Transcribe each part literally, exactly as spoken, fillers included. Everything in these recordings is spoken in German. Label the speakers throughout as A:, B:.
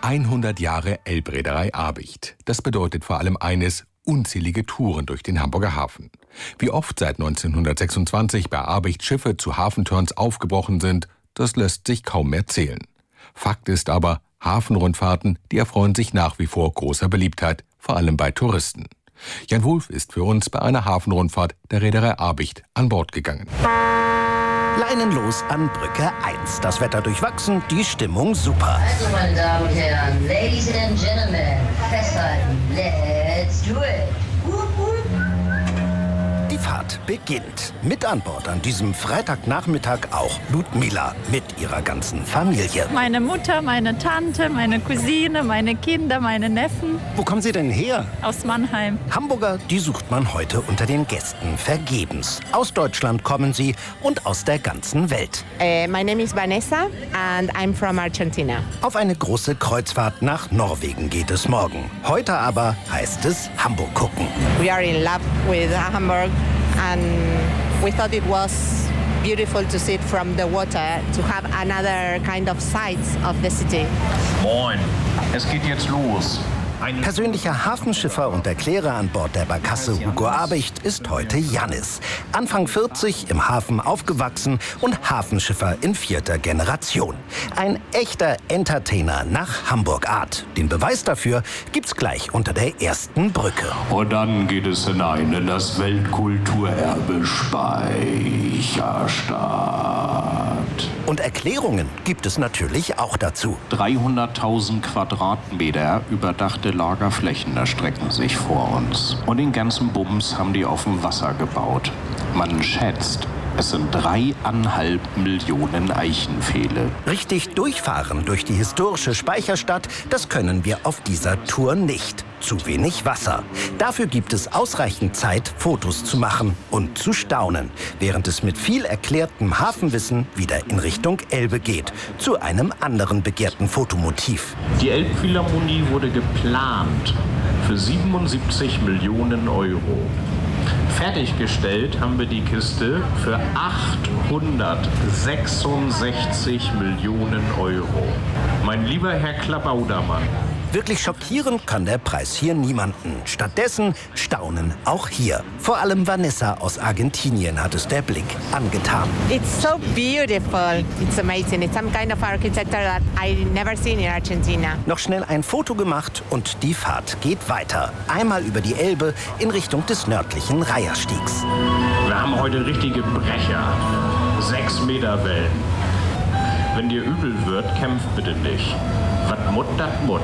A: hundert Jahre Elbreederei Abicht. Das bedeutet vor allem eines: unzählige Touren durch den Hamburger Hafen. Wie oft seit neunzehnhundertsechsundzwanzig bei Abicht Schiffe zu Hafenturns aufgebrochen sind, das lässt sich kaum mehr zählen. Fakt ist aber, Hafenrundfahrten, die erfreuen sich nach wie vor großer Beliebtheit, vor allem bei Touristen. Jan Wulff ist für uns bei einer Hafenrundfahrt der Reederei Abicht an Bord gegangen.
B: Leinenlos an Brücke eins. Das Wetter durchwachsen, die Stimmung super.
C: Also, meine Damen und Herren, Ladies and Gentlemen, festhalten, let's do it. Wupp, wupp.
B: Die Fahrt beginnt. Mit an Bord an diesem Freitagnachmittag auch Ludmila mit ihrer ganzen Familie.
D: Meine Mutter, meine Tante, meine Cousine, meine Kinder, meine Neffen.
B: Wo kommen Sie denn her?
D: Aus Mannheim.
B: Hamburger, die sucht man heute unter den Gästen vergebens. Aus Deutschland kommen sie und aus der ganzen Welt.
E: Uh, my name is Vanessa and I'm from Argentina.
B: Auf eine große Kreuzfahrt nach Norwegen geht es morgen. Heute aber heißt es Hamburg gucken.
E: We are in love with Hamburg and we thought it was beautiful to see it from the water, to have another kind of sights of the city.
F: Moin, es geht jetzt los. Ein
B: Persönlicher Hafenschiffer und Erklärer an Bord der Barkasse Hugo Abicht ist heute Jannis. Anfang vierzig, im Hafen aufgewachsen und Hafenschiffer in vierter Generation. Ein echter Entertainer nach Hamburg-Art. Den Beweis dafür gibt's gleich unter der ersten Brücke.
F: Und dann geht es hinein in das Weltkulturerbe Speicherstadt.
B: Und Erklärungen gibt es natürlich auch dazu.
F: dreihunderttausend Quadratmeter überdachte Lagerflächen erstrecken sich vor uns. Und den ganzen Bums haben die auf dem Wasser gebaut. Man schätzt, es sind dreieinhalb Millionen Eichenpfähle.
B: Richtig durchfahren durch die historische Speicherstadt, das können wir auf dieser Tour nicht. Zu wenig Wasser. Dafür gibt es ausreichend Zeit, Fotos zu machen und zu staunen, während es mit viel erklärtem Hafenwissen wieder in Richtung Elbe geht, zu einem anderen begehrten Fotomotiv.
F: Die Elbphilharmonie wurde geplant für siebenundsiebzig Millionen Euro. Fertiggestellt haben wir die Kiste für achthundertsechsundsechzig Millionen Euro. Mein lieber Herr Klabaudermann.
B: Wirklich schockieren kann der Preis hier niemanden. Stattdessen staunen auch hier. Vor allem Vanessa aus Argentinien hat es der Blick angetan.
E: It's so beautiful. It's amazing. It's some kind of architecture that I never seen in Argentina.
B: Noch schnell ein Foto gemacht und die Fahrt geht weiter. Einmal über die Elbe in Richtung des nördlichen Reiherstiegs.
F: Wir haben heute richtige Brecher. Sechs Meter Wellen. Wenn dir übel wird, kämpf bitte nicht. Was Mut, dat Mut.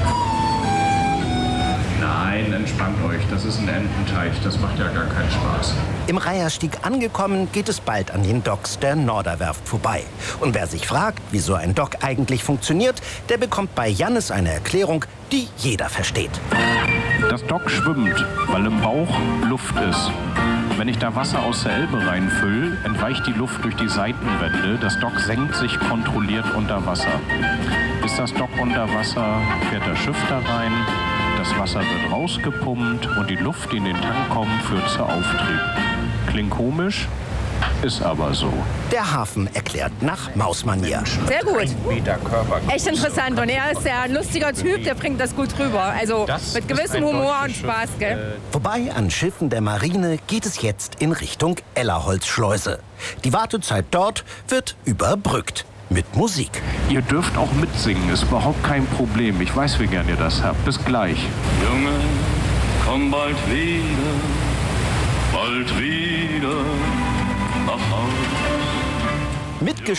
F: Nein, entspannt euch. Das ist ein Ententeich. Das macht ja gar keinen Spaß.
B: Im Reiherstieg angekommen, geht es bald an den Docks der Norderwerft vorbei. Und wer sich fragt, wie so ein Dock eigentlich funktioniert, der bekommt bei Jannis eine Erklärung, die jeder versteht.
F: Das Dock schwimmt, weil im Bauch Luft ist. Wenn ich da Wasser aus der Elbe reinfülle, entweicht die Luft durch die Seitenwände. Das Dock senkt sich kontrolliert unter Wasser. Ist das Dock unter Wasser, fährt das Schiff da rein. Das Wasser wird rausgepumpt und die Luft, die in den Tank kommt, führt zu Auftrieb. Klingt komisch, ist aber so.
B: Der Hafen erklärt nach Mausmanier.
G: Sehr gut. Echt interessant. Und er ist ja ein lustiger Typ, der bringt das gut rüber. Also mit gewissem Humor und Spaß, gell?
B: Vorbei an Schiffen der Marine geht es jetzt in Richtung Ellerholzschleuse. Die Wartezeit dort wird überbrückt. Mit Musik.
F: Ihr dürft auch mitsingen, ist überhaupt kein Problem. Ich weiß, wie gern ihr das habt. Bis gleich.
H: Junge, komm bald wieder, bald wieder nach Haus.
B: Mit